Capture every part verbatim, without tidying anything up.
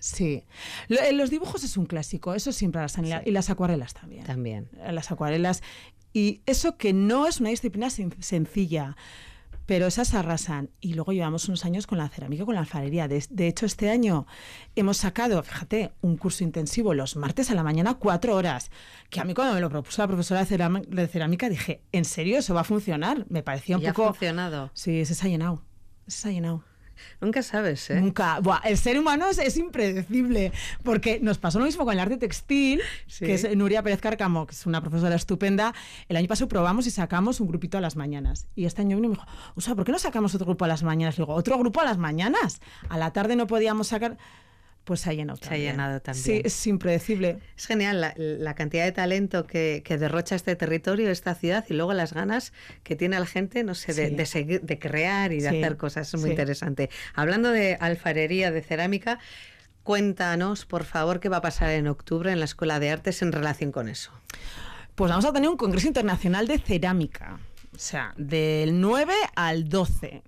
sí. Lo, los dibujos es un clásico, eso siempre las han... Sí. Y las acuarelas también. También. Las acuarelas. Y eso que no es una disciplina sen- sencilla, pero esas arrasan. Y luego llevamos unos años con la cerámica, con la alfarería. De, de hecho, este año hemos sacado, fíjate, un curso intensivo los martes a la mañana, cuatro horas. Que a mí cuando me lo propuso la profesora de cerámica, de cerámica dije, ¿en serio eso va a funcionar? Me parecía un ¿Y poco... ha funcionado? Sí, se ha llenado. Se ha llenado. Nunca sabes, ¿eh? Nunca. Buah, el ser humano es, es impredecible, porque nos pasó lo mismo con el arte textil, sí. que es Nuria Pérez Cárcamo, que es una profesora estupenda. El año pasado probamos y sacamos un grupito a las mañanas. Y este año vino y me dijo, o sea, ¿por qué no sacamos otro grupo a las mañanas? Le digo, ¿otro grupo a las mañanas? A la tarde no podíamos sacar... Pues se ha llenado también. Se ha llenado también. Sí, es impredecible. Es genial la, la cantidad de talento que, que derrocha este territorio, esta ciudad, y luego las ganas que tiene la gente, no sé, de, sí. de seguir, de crear y de sí. hacer cosas. Es muy sí. interesante. Hablando de alfarería, de cerámica, cuéntanos, por favor, qué va a pasar en octubre en la Escuela de Artes en relación con eso. Pues vamos a tener un Congreso Internacional de Cerámica, o sea, del nueve al doce.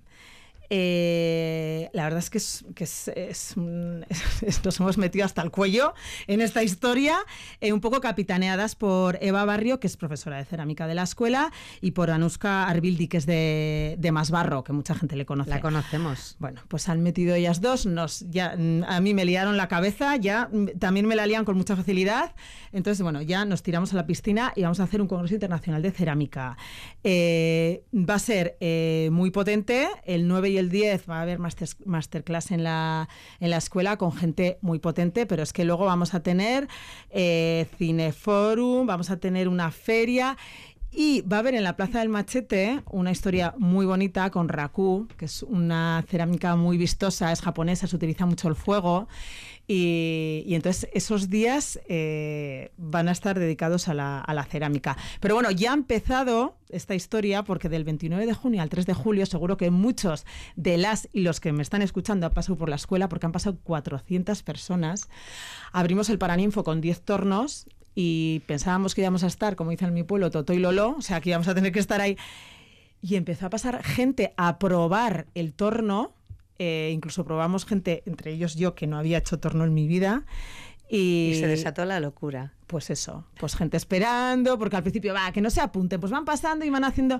Eh, la verdad es que, es, que es, es, es, nos hemos metido hasta el cuello en esta historia, eh, un poco capitaneadas por Eva Barrio, que es profesora de cerámica de la escuela, y por Anuska Arbildi, que es de, de Masbarro, que mucha gente le conoce. La conocemos. Bueno, pues han metido ellas dos, nos, ya, a mí me liaron la cabeza, ya también me la lían con mucha facilidad, entonces bueno, ya nos tiramos a la piscina y vamos a hacer un Congreso Internacional de Cerámica. Eh, va a ser eh, muy potente, el nueve y el diez va a haber master, masterclass en la, en la escuela con gente muy potente, pero es que luego vamos a tener eh, cineforum, vamos a tener una feria y va a haber en la Plaza del Machete una historia muy bonita con raku, que es una cerámica muy vistosa, es japonesa, se utiliza mucho el fuego. Y, y entonces esos días eh, van a estar dedicados a la, a la cerámica. Pero bueno, ya ha empezado esta historia porque del veintinueve de junio al tres de julio seguro que muchos de las y los que me están escuchando han pasado por la escuela porque han pasado cuatrocientas personas. Abrimos el Paraninfo con diez tornos y pensábamos que íbamos a estar, como dicen en mi pueblo, Toto y Lolo, o sea, que íbamos a tener que estar ahí. Y empezó a pasar gente a probar el torno. Eh, incluso probamos gente, entre ellos yo, que no había hecho torno en mi vida. Y, y se desató la locura. Pues eso, pues gente esperando, porque al principio, va, que no se apunten, pues van pasando y van haciendo...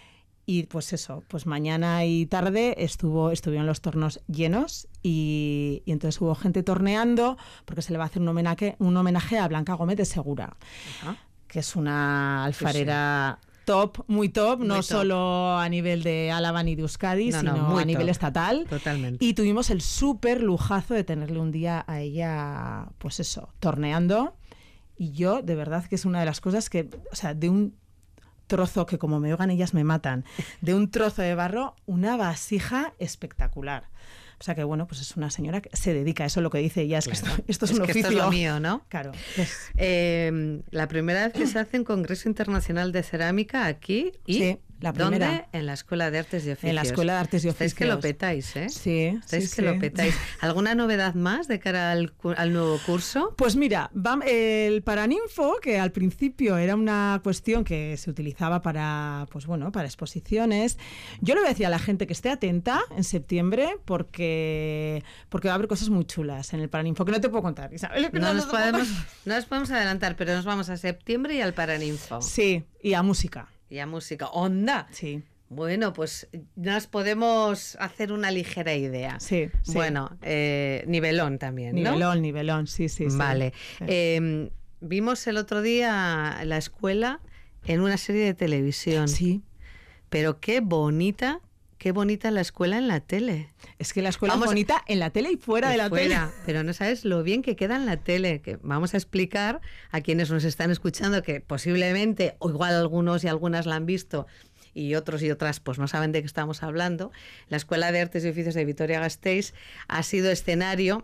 Y pues eso, pues mañana y tarde estuvo, estuvieron los tornos llenos y, y entonces hubo gente torneando, porque se le va a hacer un homenaje, un homenaje a Blanca Gómez de Segura, uh-huh. que es una alfarera... Sí, sí. Top, muy top, muy no top. Solo a nivel de Álava ni de Euskadi, no, sino no, a nivel top. Estatal. Totalmente. Y tuvimos el súper lujazo de tenerle un día a ella, pues eso, torneando. Y yo, de verdad, que es una de las cosas que, o sea, de un trozo que como me oigan ellas me matan, de un trozo de barro, una vasija espectacular. O sea que, bueno, pues es una señora que se dedica a eso, lo que dice ella, es claro. que esto, esto es, es un que oficio. Esto es lo mío, ¿no? Claro. Pues. Eh, la primera vez que se hace un Congreso Internacional de Cerámica aquí y... Sí. La primera. ¿Dónde? En la Escuela de Artes y Oficios. En la Escuela de Artes y Oficios. Estáis que lo petáis, ¿eh? Sí. Estáis sí, que sí. lo petáis. ¿Alguna novedad más de cara al, al nuevo curso? Pues mira, el Paraninfo, que al principio era una cuestión que se utilizaba para, pues bueno, para exposiciones, yo le voy a decir a la gente que esté atenta en septiembre porque, porque va a haber cosas muy chulas en el Paraninfo, que no te puedo contar, Isabel. No, no, nos podemos, no nos podemos adelantar, pero nos vamos a septiembre y al Paraninfo. Sí, y a música. Y a música. ¡Onda! Sí. Bueno, pues nos podemos hacer una ligera idea. Sí, sí. Bueno, eh, nivelón también, ¿no? Nivelón, nivelón, sí, sí. Vale. Sí. Eh, vimos el otro día la escuela en una serie de televisión. Sí. Pero qué bonita, qué bonita la escuela en la tele. Es que la escuela vamos es bonita en la tele y fuera de, de la fuera, tele. Pero no sabes lo bien que queda en la tele. Que vamos a explicar a quienes nos están escuchando que posiblemente, o igual algunos y algunas la han visto y otros y otras pues no saben de qué estamos hablando. La Escuela de Artes y Oficios de Vitoria-Gasteiz ha sido escenario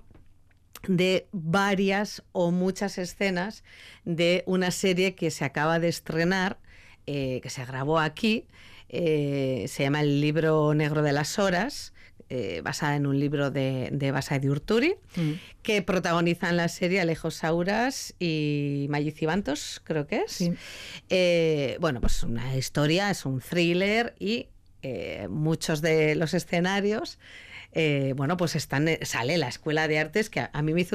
de varias o muchas escenas de una serie que se acaba de estrenar, eh, que se grabó aquí. Eh, se llama El libro negro de las horas, eh, basada en un libro de, de Basa de Urturi, mm. que protagonizan la serie Alejo Sauras y Maggi Cibantos, creo que es. Sí. Eh, bueno, pues una historia, es un thriller y eh, muchos de los escenarios, eh, bueno, pues están, sale la Escuela de Artes, que a, a mí me hizo